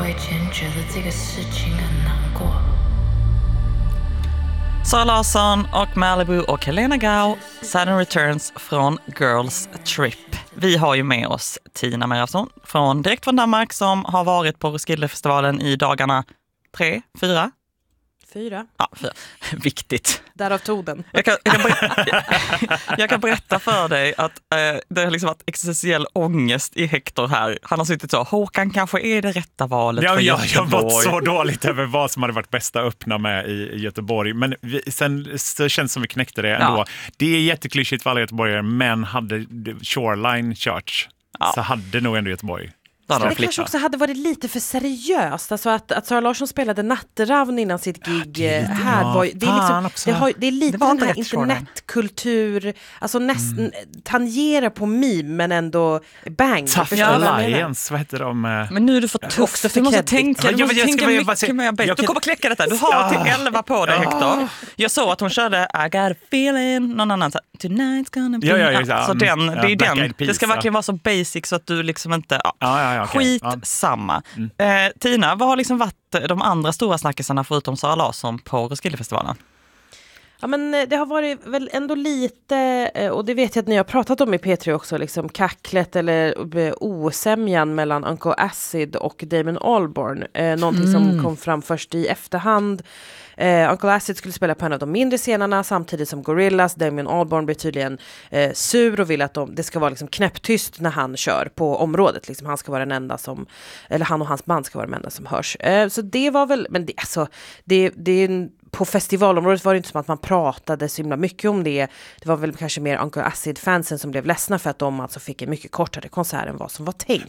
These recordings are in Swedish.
我以前觉得这个事情很难过。 Sara Larsson och Malibu och Helena Gau, Saturn Returns från Girls Trip. Vi har ju med oss Tina Merafsson direkt från Danmark som har varit på Roskildefestivalen i dagarna 3, 4? 4. Ja, 4. Viktigt. Därav toden. Jag kan berätta för dig att det har liksom varit existentiell ångest i Hector här. Han har suttit så, Håkan kanske är det rätta valet för Göteborg. Jag har varit så dåligt över vad som hade varit bästa öppna med i Göteborg. Men sen så känns som vi knäckte det ändå. Ja. Det är jätteklyschigt för alla göteborgare, men hade Shoreline Church så hade nog ändå Göteborg. Det kanske också hade varit lite för seriöst. Alltså att Sara Larsson spelade Natteravn innan sitt gig här. Det är lite den här internetkultur. Alltså nästan tangerar på meme men ändå bang. Tough Alliance, vad heter de? Men nu är du för tuff. Du måste tänka mycket mer bättre. Du kommer kläcka detta. Du har till 11 på dig, Hector. Jag såg att hon körde I got a feeling. Någon annan tonight's gonna be. Så den. Det ska verkligen vara så basic så att du liksom inte... Skitsamma. Tina, vad har liksom varit de andra stora snackisarna förutom Sara Larsson på Roskildefestivalen? Ja, men det har varit väl ändå lite, och det vet jag att ni har pratat om i P3 också, liksom kacklet eller osämjan mellan Uncle Acid och Damon Albarn. Någonting som kom fram först i efterhand. Uncle Acid skulle spela på en av de mindre scenerna samtidigt som Gorillaz. Damon Albarn blir tydligen sur och vill att det ska vara liksom knäpptyst när han kör på området. Liksom, han ska vara den enda som, eller han och hans band ska vara de enda som hörs. Så det var väl, men på festivalområdet var det inte som att man pratade så himla mycket om det. Det var väl kanske mer Uncle Acid-fansen som blev ledsna för att de alltså fick en mycket kortare konsert än vad som var tänkt.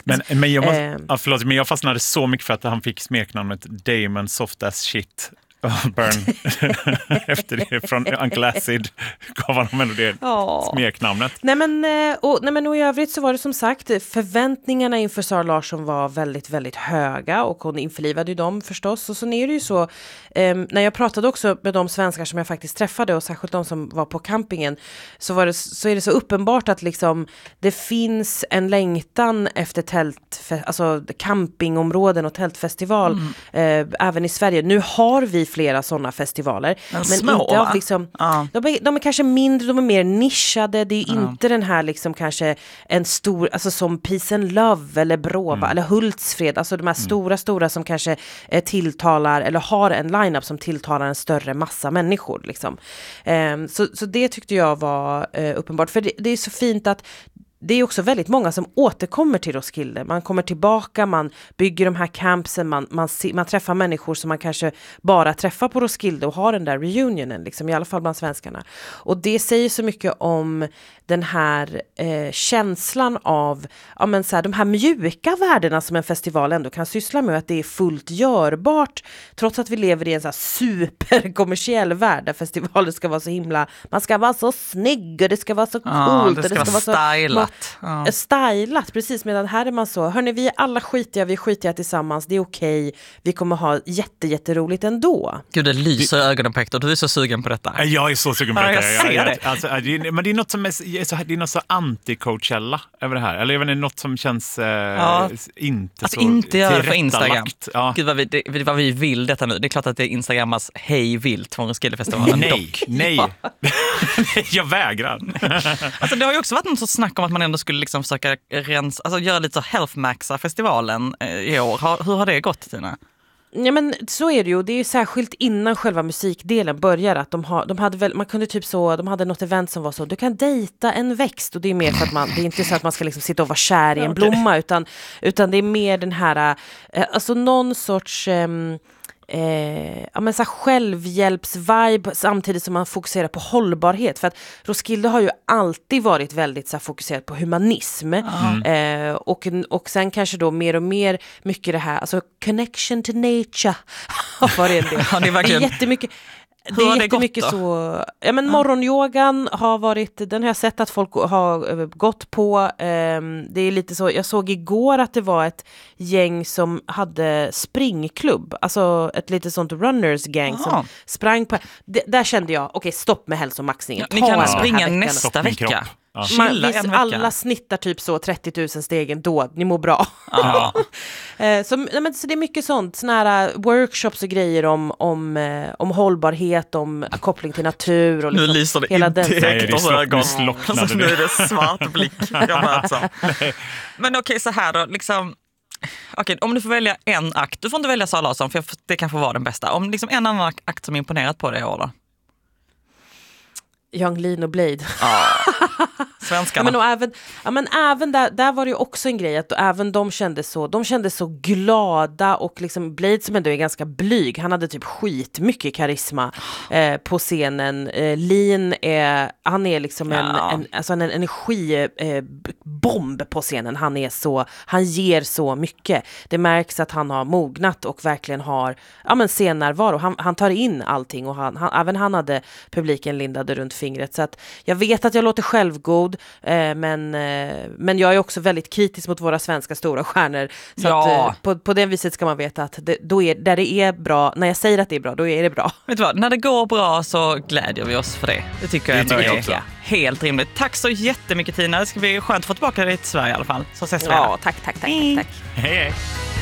Men jag fastnade så mycket för att han fick smeknamnet Damon Soft As Shit Burn efter det från Uncle Acid gav honom ändå det smeknamnet. Nej men i övrigt så var det som sagt, förväntningarna inför Sara Larsson var väldigt, väldigt höga och hon införlivade ju dem förstås. Och så är det ju så, när jag pratade också med de svenskar som jag faktiskt träffade och särskilt de som var på campingen så är det så uppenbart att liksom det finns en längtan efter alltså campingområden och tältfestival även i Sverige. Nu har vi flera sådana festivaler. Men små, inte av liksom, de är kanske mindre, de är mer nischade. Det är inte den här liksom kanske en stor, alltså som Peace and Love eller Brova eller Hultsfred. Alltså de här stora som kanske tilltalar eller har en line-up som tilltalar en större massa människor. Liksom. Så det tyckte jag var uppenbart. För det är så fint att det är också väldigt många som återkommer till Roskilde. Man kommer tillbaka, man bygger de här campsen, man träffar människor som man kanske bara träffar på Roskilde och har den där reunionen, liksom, i alla fall bland svenskarna. Och det säger så mycket om den här känslan av de här mjuka värdena som en festival ändå kan syssla med, att det är fullt görbart trots att vi lever i en så här superkommersiell värld där festivaler ska vara så himla, man ska vara så snygg och det ska vara så coolt det ska vara stylat. Stylat, precis, medan här är man så, hörni, vi är alla skitiga, vi är skitiga tillsammans, det är okej, vi kommer ha jätteroligt ändå. Gud, det lyser i ögonen på Hector, du är så sugen på detta. Jag är så sugen på detta. Jag ser det. Alltså, men det är något som det är något så anti-Coachella över det här. Eller jag vet inte, något som känns inte alltså, så inte göra för Instagram. Ja. Gud vad vi vill detta nu. Det är klart att det är Instagrammas hej vilt från Roskildefestivalen. Nej. Jag vägrar. Alltså det har ju också varit något så snack om att man ändå skulle liksom försöka rensa, alltså göra lite så health-maxa festivalen i år. Hur har det gått, Tina? Ja, men så är det ju. Det är ju särskilt innan själva musikdelen börjar att de hade väl, man kunde typ så, de hade något event som var så, du kan dejta en växt, och det är mer för att det är inte så att man ska liksom sitta och vara kär i en blomma, utan det är mer den här alltså någon sorts så självhjälpsvibe samtidigt som man fokuserar på hållbarhet, för att Roskilde har ju alltid varit väldigt så fokuserat på humanism och sen kanske då mer och mer mycket det här, alltså connection to nature har varit en del. Det är jättemycket. Det är jättemycket så. Ja, men morgonyogan har varit, den har jag sett att folk har gått på. Det är lite så, jag såg igår att det var ett gäng som hade springklubb, alltså ett lite sånt runners gang som sprang på. Där kände jag, okej, stopp med hälsomaxningen. Ni kan springa nästa vecka. Alla snittar typ så 30 000 stegen då, ni mår bra. Så det är mycket sånt, såna här workshops och grejer om hållbarhet, om koppling till natur och liksom nu lyser det hela inte Hektors ögon. Slocknade nu är det svart blick. Men okej, så här då, liksom. Okej, om du får välja en akt, du får inte välja Zara Larsson för det kanske var den bästa. Om liksom en annan akt som imponerat på dig i år då? Yung Lean och Blade. Svenskarna. Men även där var det ju också en grej att även de kändes så glada och liksom Blade som ändå är ganska blyg. Han hade typ skitmycket karisma på scenen. Lean han är liksom en energibomb på scenen. Han ger så mycket. Det märks att han har mognat och verkligen har scennärvaro. Han tar in allting och även han hade publiken lindade runt fingret. Så att jag vet att jag låter självgod, men jag är också väldigt kritisk mot våra svenska stora stjärnor. Så att, på det viset ska man veta att där det är bra, när jag säger att det är bra, då är det bra. Vet du vad, när det går bra så glädjer vi oss för det. Det tycker jag också. Helt rimligt. Tack så jättemycket Tina, det ska bli skönt att få tillbaka dig till Sverige i alla fall. Så ses vi. Ja, tack. Hej.